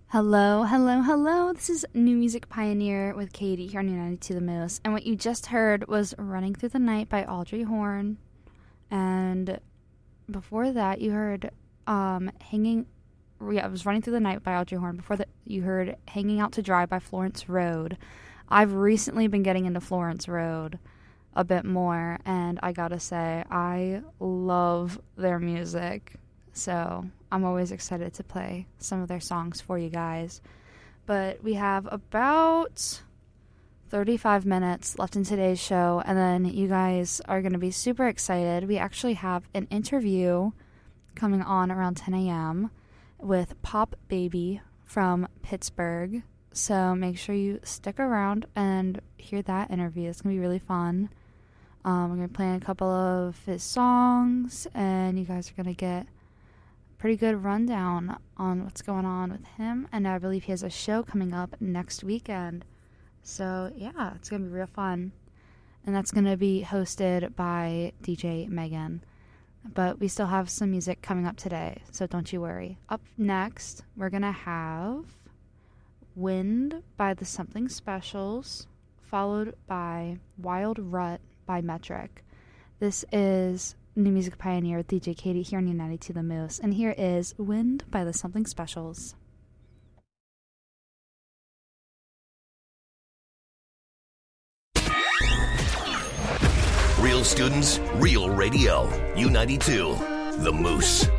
Hello, hello, hello. This is New Music Pioneer with Katie here on United to the Moose. And what you just heard was Running Through the Night by Audrey Horne. And before that, you heard it was Running Through the Night by Audrey Horne. Before that, you heard Hanging Out to Dry by Florence Road. I've recently been getting into Florence Road a bit more, and I gotta say, I love their music. So I'm always excited to play some of their songs for you guys. But we have about 35 minutes left in today's show, and then you guys are going to be super excited. We actually have an interview coming on around 10 a.m. with Pop Baby from Pittsburgh. So make sure you stick around and hear that interview. It's going to be really fun. We're going to play a couple of his songs, and you guys are going to get pretty good rundown on what's going on with him, and I believe he has a show coming up next weekend. So yeah, it's gonna be real fun, and that's gonna be hosted by DJ Megan. But we still have some music coming up today, so don't you worry. Up next, we're gonna have Wind by the Something Specials, followed by Wild Rut by Metric. This is New Music Pioneer with DJ Katie here on United to the Moose. And here is Wind by the Something Specials. Real students, real radio. U92, The Moose.